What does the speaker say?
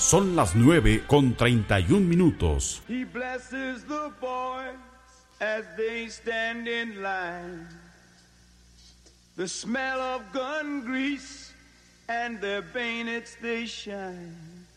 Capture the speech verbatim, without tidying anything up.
Son las nueve con treinta y un minutos. He blesses the boys as they stand in line. The smell of gun grease and their bayonets they shine.